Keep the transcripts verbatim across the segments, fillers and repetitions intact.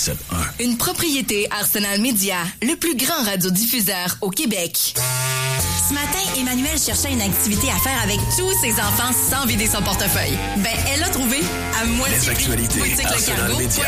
sept un. Une propriété Arsenal Média, le plus grand radiodiffuseur au Québec. Ce matin, Emmanuel cherchait une activité à faire avec tous ses enfants sans vider son portefeuille. Ben, elle l'a trouvé à moitié Les actualités Arsenal Média.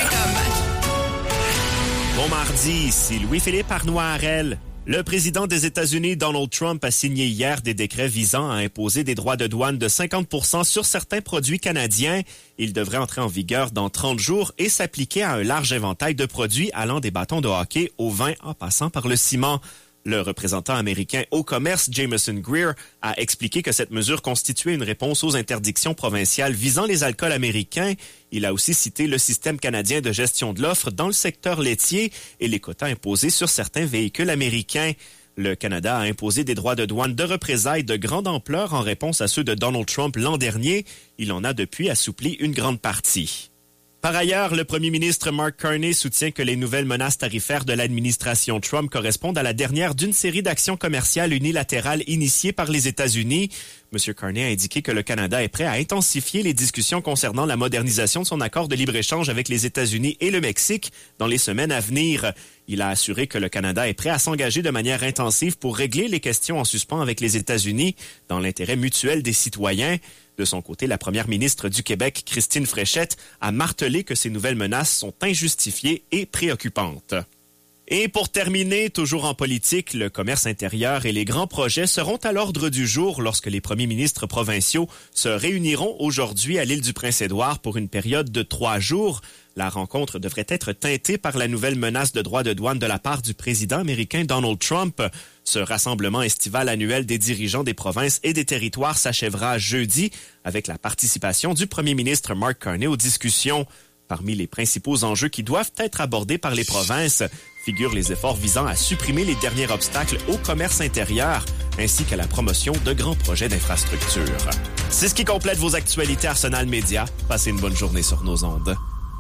Bon mardi, ici Louis-Philippe Arnois-Harel. Le président des États-Unis, Donald Trump, a signé hier des décrets visant à imposer des droits de douane de cinquante pour cent sur certains produits canadiens. Ils devraient entrer en vigueur dans trente jours et s'appliquer à un large éventail de produits allant des bâtons de hockey au vin en passant par le ciment. Le représentant américain au commerce, Jameson Greer, a expliqué que cette mesure constituait une réponse aux interdictions provinciales visant les alcools américains. Il a aussi cité le système canadien de gestion de l'offre dans le secteur laitier et les quotas imposés sur certains véhicules américains. Le Canada a imposé des droits de douane de représailles de grande ampleur en réponse à ceux de Donald Trump l'an dernier. Il en a depuis assoupli une grande partie. Par ailleurs, le premier ministre Mark Carney soutient que les nouvelles menaces tarifaires de l'administration Trump correspondent à la dernière d'une série d'actions commerciales unilatérales initiées par les États-Unis. M. Carney a indiqué que le Canada est prêt à intensifier les discussions concernant la modernisation de son accord de libre-échange avec les États-Unis et le Mexique dans les semaines à venir. Il a assuré que le Canada est prêt à s'engager de manière intensive pour régler les questions en suspens avec les États-Unis dans l'intérêt mutuel des citoyens. De son côté, la première ministre du Québec, Christine Fréchette, a martelé que ces nouvelles menaces sont injustifiées et préoccupantes. Et pour terminer, toujours en politique, le commerce intérieur et les grands projets seront à l'ordre du jour lorsque les premiers ministres provinciaux se réuniront aujourd'hui à l'île du Prince-Édouard pour une période de trois jours. La rencontre devrait être teintée par la nouvelle menace de droits de douane de la part du président américain Donald Trump. Ce rassemblement estival annuel des dirigeants des provinces et des territoires s'achèvera jeudi avec la participation du premier ministre Mark Carney aux discussions. Parmi les principaux enjeux qui doivent être abordés par les provinces figurent les efforts visant à supprimer les derniers obstacles au commerce intérieur ainsi qu'à la promotion de grands projets d'infrastructure. C'est ce qui complète vos actualités Arsenal Média. Passez une bonne journée sur nos ondes.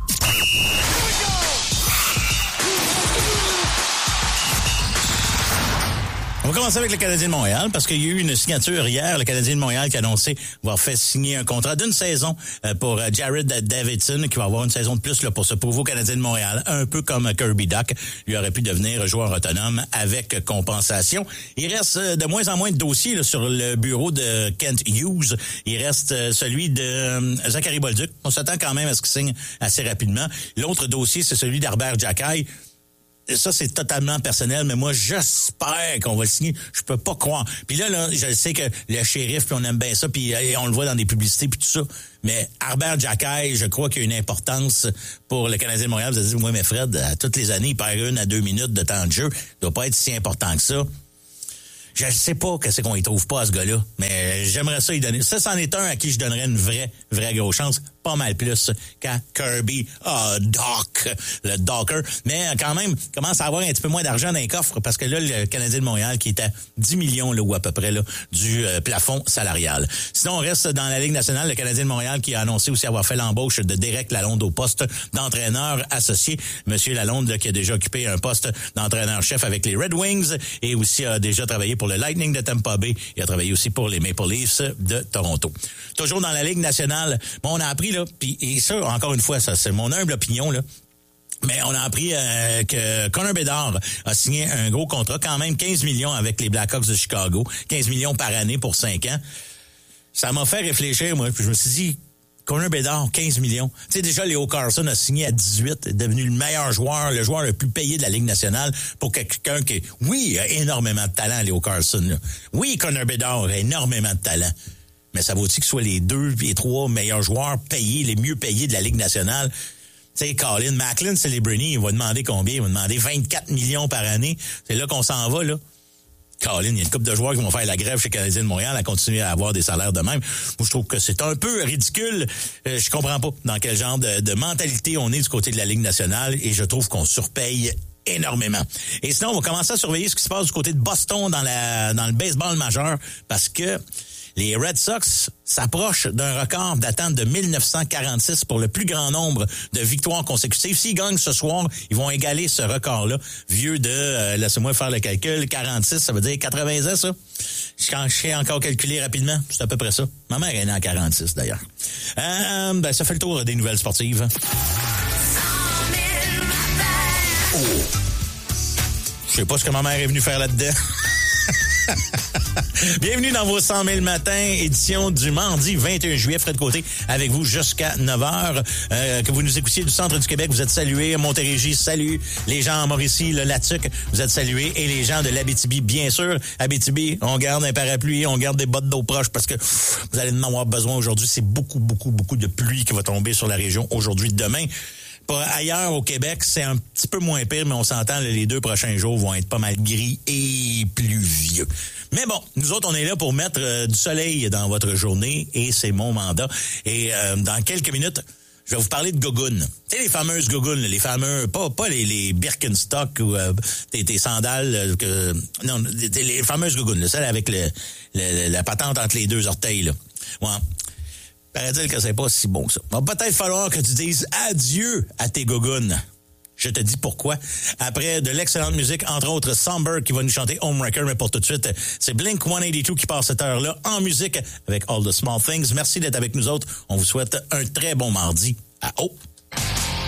On va commencer avec le Canadien de Montréal parce qu'il y a eu une signature hier. Le Canadien de Montréal qui a annoncé avoir fait signer un contrat d'une saison pour Jared Davidson qui va avoir une saison de plus là, pour ce pauvre Canadien de Montréal. Un peu comme Kirby Dach. Lui aurait pu devenir joueur autonome avec compensation. Il reste de moins en moins de dossiers là, sur le bureau de Kent Hughes. Il reste celui de Zachary Bolduc. On s'attend quand même à ce qu'il signe assez rapidement. L'autre dossier, c'est celui d'Arbert Jackay. Ça, c'est totalement personnel, mais moi, j'espère qu'on va le signer. Je peux pas croire. Puis là, là, je sais que le shérif, puis on aime bien ça, puis on le voit dans des publicités, puis tout ça. Mais Arbert Jackay, je crois qu'il y a une importance pour le Canadien de Montréal. Vous avez dit, moi, mais Fred, à toutes les années, il perd une à deux minutes de temps de jeu. Il doit pas être si important que ça. Je sais pas qu'est-ce qu'on y trouve pas à ce gars-là, mais j'aimerais ça y donner. Ça, c'en est un à qui je donnerais une vraie, vraie grosse chance. Pas mal plus qu'à Kirby uh, Dach, le Docker. Mais quand même, commence à avoir un petit peu moins d'argent dans les coffres parce que là, le Canadien de Montréal qui est à dix millions, là, ou à peu près, là, du euh, plafond salarial. Sinon, on reste dans la Ligue nationale. Le Canadien de Montréal qui a annoncé aussi avoir fait l'embauche de Derek Lalonde au poste d'entraîneur associé. Monsieur Lalonde, là, qui a déjà occupé un poste d'entraîneur-chef avec les Red Wings et aussi a déjà travaillé pour le Lightning de Tampa Bay. Il a travaillé aussi pour les Maple Leafs de Toronto. Toujours dans la Ligue nationale, bon, on a appris, là, puis et ça, encore une fois, ça c'est mon humble opinion, là. Mais on a appris euh, que Connor Bedard a signé un gros contrat, quand même quinze millions avec les Blackhawks de Chicago, quinze millions par année pour cinq ans. Ça m'a fait réfléchir, moi, puis je me suis dit, Connor Bedard, quinze millions. Tu sais, déjà, Leo Carlson a signé à dix-huit, est devenu le meilleur joueur, le joueur le plus payé de la Ligue nationale pour quelqu'un qui, oui, a énormément de talent, Leo Carlson, là. Oui, Connor Bedard a énormément de talent. Mais ça vaut-il que ce soit les deux et trois meilleurs joueurs payés, les mieux payés de la Ligue nationale? Tu sais, Colin Macklin, Celebrini, il va demander combien? Il va demander vingt-quatre millions par année. C'est là qu'on s'en va, là. Colin, il y a une couple de joueurs qui vont faire la grève chez Canadien de Montréal à continuer à avoir des salaires de même. Moi, je trouve que c'est un peu ridicule. Euh, je comprends pas dans quel genre de, de mentalité on est du côté de la Ligue nationale et je trouve qu'on surpaye énormément. Et sinon, on va commencer à surveiller ce qui se passe du côté de Boston dans la dans le baseball majeur parce que les Red Sox s'approchent d'un record d'attente de mille neuf cent quarante-six pour le plus grand nombre de victoires consécutives. S'ils gagnent ce soir, ils vont égaler ce record-là. Vieux de, euh, laissez-moi faire le calcul, quarante-six, ça veut dire quatre-vingts ans, ça? Je sais encore calculer rapidement, c'est à peu près ça. Ma mère est née en quarante-six, d'ailleurs. Euh, ben, ça fait le tour des nouvelles sportives. Je sais pas ce que ma mère est venue faire là-dedans. Bienvenue dans vos cent mille matins, édition du mardi vingt et un juillet. Fred Côté avec vous jusqu'à neuf heures. Euh, que vous nous écoutiez du centre du Québec, vous êtes salués. Montérégie, salut. Les gens en Mauricie, le Latuc, vous êtes salués. Et les gens de l'Abitibi, bien sûr. Abitibi, on garde un parapluie, on garde des bottes d'eau proche parce que pff, vous allez en avoir besoin aujourd'hui. C'est beaucoup, beaucoup, beaucoup de pluie qui va tomber sur la région aujourd'hui, demain. Ailleurs au Québec, c'est un petit peu moins pire, mais on s'entend, les deux prochains jours vont être pas mal gris et pluvieux. Mais bon, nous autres, on est là pour mettre euh, du soleil dans votre journée et c'est mon mandat. Et euh, dans quelques minutes, je vais vous parler de gogoons. Tu sais, les fameuses gogoons, les fameux, pas pas les, les Birkenstock ou euh, tes, tes sandales, que non, les, les fameuses gogoons, celles avec le, le, la patente entre les deux orteils, là. Ouais. Paraît-il que c'est pas si bon que ça. Va peut-être falloir que tu dises adieu à tes gogoons. Je te dis pourquoi. Après de l'excellente musique, entre autres Somber qui va nous chanter Homewrecker, mais pour tout de suite, c'est Blink cent quatre-vingt-deux qui passe cette heure-là en musique avec All the Small Things. Merci d'être avec nous autres. On vous souhaite un très bon mardi. À haut.